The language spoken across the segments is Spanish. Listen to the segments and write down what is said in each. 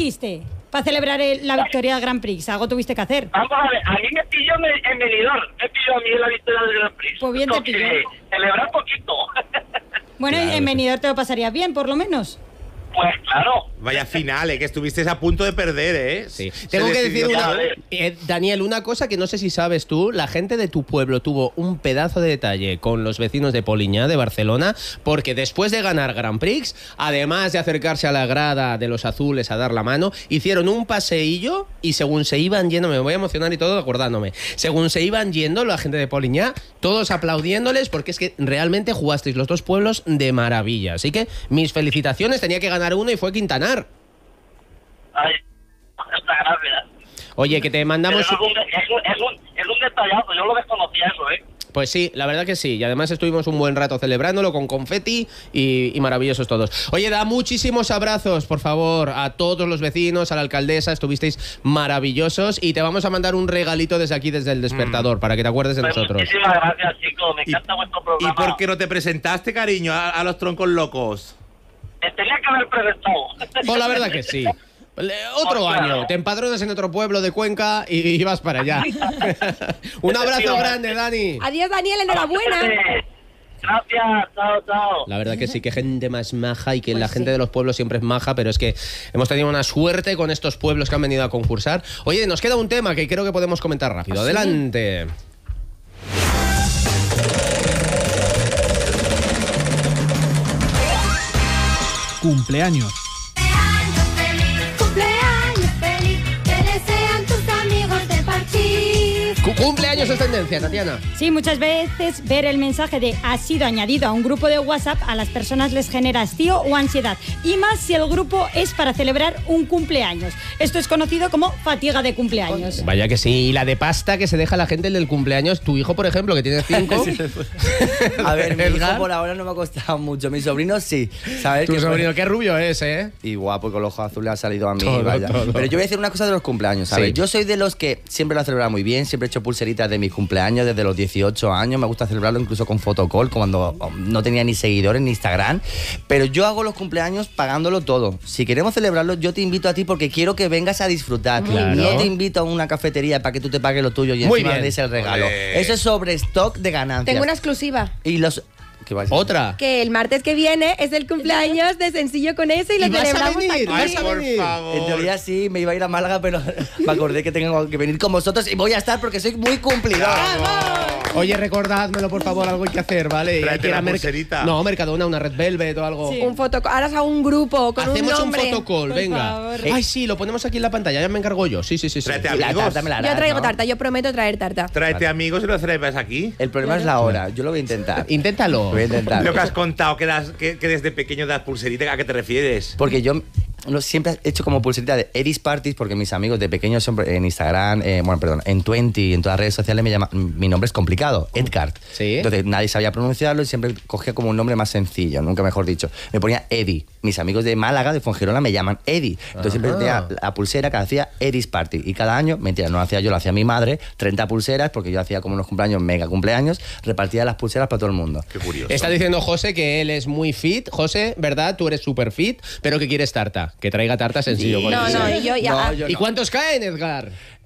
hiciste para celebrar la victoria del Grand Prix? Algo tuviste que hacer. Vamos a ver, a mí me pilló en Benidorm, me pilló a mí en la victoria del Grand Prix. Pues bien te pilló. Celebrar poquito. Bueno, claro, en Benidorm te lo pasarías bien, por lo menos. Pues claro. Vaya final, que estuviste a punto de perder, ¿eh? Sí. Tengo que decir Daniel, una cosa que no sé si sabes tú. La gente de tu pueblo tuvo un pedazo de detalle con los vecinos de Poliñá, de Barcelona, porque después de ganar Grand Prix, además de acercarse a la grada de los azules a dar la mano, hicieron un paseillo y según se iban yendo, me voy a emocionar y todo acordándome, según se iban yendo la gente de Poliñá, todos aplaudiéndoles, porque es que realmente jugasteis los dos pueblos de maravilla. Así que mis felicitaciones, tenía que ganar uno y fue Quintanar. Ay, muchas gracias. Oye, que te mandamos... Es un detallazo, yo lo desconocía eso, ¿eh? Pues sí, la verdad que sí. Y además estuvimos un buen rato celebrándolo con confeti y maravillosos todos. Oye, da muchísimos abrazos, por favor, a todos los vecinos, a la alcaldesa. Estuvisteis maravillosos y te vamos a mandar un regalito desde aquí, desde el despertador, para que te acuerdes de nosotros. Muchísimas gracias, chicos. Me encanta vuestro programa. ¿Y por qué no te presentaste, cariño, a los troncos locos? Tenía que haber presentado. Pues la verdad que sí. Otro año, te empadronas en otro pueblo de Cuenca y vas para allá. Un abrazo grande, Dani. Adiós, Daniel, enhorabuena. Gracias, chao. La verdad que sí, que gente más maja y que la gente de los pueblos siempre es maja, pero es que hemos tenido una suerte con estos pueblos que han venido a concursar. Oye, nos queda un tema que creo que podemos comentar rápido. Adelante. Cumpleaños. Cumpleaños es tendencia, Tatiana. Sí, muchas veces ver el mensaje de "ha sido añadido a un grupo de WhatsApp" a las personas les genera hastío o ansiedad. Y más si el grupo es para celebrar un cumpleaños. Esto es conocido como fatiga de cumpleaños. Vaya que sí. Y la de pasta que se deja la gente del cumpleaños. Tu hijo, por ejemplo, que tiene 5. A ver, mi hijo por ahora no me ha costado mucho. Mi sobrino sí. ¿Sabes? Tu sobrino, qué rubio es, ¿eh? Y guapo, con los ojos azules ha salido a mí. Todo. Pero yo voy a decir una cosa de los cumpleaños, ¿sabes? Sí. Yo soy de los que siempre lo he celebrado muy bien. Siempre he hecho pulseritas de mis cumpleaños desde los 18 años. Me gusta celebrarlo incluso con fotocall, cuando no tenía ni seguidores ni Instagram. Pero yo hago los cumpleaños pagándolo todo. Si queremos celebrarlo, yo te invito a ti porque quiero que vengas a disfrutar. Claro. No te invito a una cafetería para que tú te pagues lo tuyo y Muy encima bien. des el regalo. Olé. Eso es sobre stock de ganancias. Tengo una exclusiva. Y los... ¿Qué va a decir? Otra. Que el martes que viene es el cumpleaños de Sencillo con Eso y lo ¿Y vas a celebramos venir? aquí. Vas a Por venir. favor. En teoría sí, me iba a ir a Málaga, pero me acordé que tengo que venir con vosotros y voy a estar porque soy muy cumplidor. Oye, recordádmelo, por favor, algo hay que hacer, ¿vale? Tráete Hay que ir la a pulserita. No, Mercadona, una Red Velvet o algo. Sí. Un fotocall. Ahora es a un grupo con Hacemos un un nombre. fotocall, Por venga. favor. Ay, sí, lo ponemos aquí en la pantalla, ya me encargo yo. Sí. Tráete La amigos. tarta me la harás, Yo traigo ¿no? tarta, yo prometo traer tarta. Tráete amigos y lo celebras aquí. El problema es la hora, yo lo voy a intentar. Inténtalo. Lo voy a intentar. Lo que has contado, que desde pequeño das pulserita, ¿a qué te refieres? Porque yo siempre he hecho como pulserita de Edis Parties porque mis amigos de pequeños siempre en Instagram, en Twenty, en todas las redes sociales me llaman, mi nombre es complicado, Edgard. Sí. Entonces nadie sabía pronunciarlo y siempre cogía como un nombre más sencillo, nunca mejor dicho. Me ponía Eddie. Mis amigos de Málaga, de Fuengirola, me llaman Eddie. Entonces siempre tenía la pulsera que hacía Edis Party. Y cada año, mentira, no lo hacía yo, lo hacía mi madre, 30 pulseras, porque yo hacía como unos cumpleaños, mega cumpleaños, repartía las pulseras para todo el mundo. Qué curioso. Está diciendo José que él es muy fit. José, ¿verdad? Tú eres súper fit, pero que quieres tarta. Que traiga tarta sencillo. Sí. con No, eso. no, y yo ya. No, yo ¿Y no. cuántos caen, Edgar?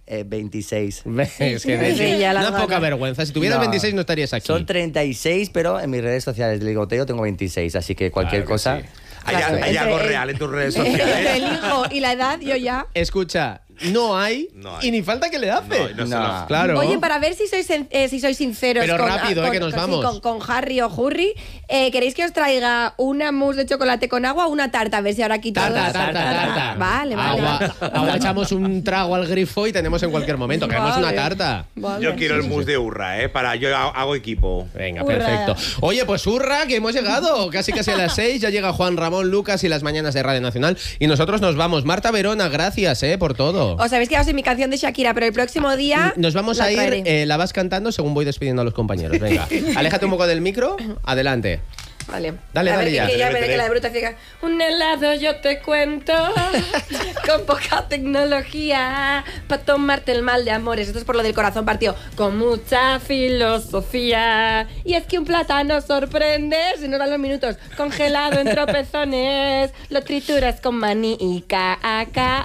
26. Es que Sí, ya la una gana. poca vergüenza. Si tuvieras No. 26 no estarías aquí. Son 36, pero en mis redes sociales de ligoteo tengo 26, así que cualquier Claro que cosa... sí. ¿Hay Entre- algo real en tus redes Entre sociales? el hijo y la edad, yo ya. Escucha, no hay, No hay. y ni falta que le hace. No se No. los- Claro. Oye, para ver si sois sinceros Pero rápido, que nos sí, vamos. con Harry o Hurry, ¿queréis que os traiga una mousse de chocolate con agua o una tarta? A ver si ahora aquí todos... Tarta. Vale. Agua, echamos un trago al grifo y tenemos en cualquier momento. Queremos Vale. una tarta. Vale. Yo quiero el mousse de Urra, para yo hago equipo. Venga, Hurra. perfecto. Oye, pues hurra, que hemos llegado. Casi a las 6. Ya llega Juan Ramón Lucas y las mañanas de Radio Nacional. Y nosotros nos vamos. Marta Verona, gracias por todo. Os habéis quedado sin mi canción de Shakira, pero el próximo día... Nos vamos la a ir, traeré. la vas cantando según voy despidiendo a los compañeros. Venga, aléjate un poco del micro. Adelante. Vale. Dale, a ver, dale ya. que ya veré que la de bruta ciega. Un helado yo te cuento con poca tecnología para tomarte el mal de amores. Esto es por lo del corazón partido. Con mucha filosofía. Y es que un plátano sorprende. Si no dan los minutos. Congelado en tropezones. Lo trituras con maní y caca.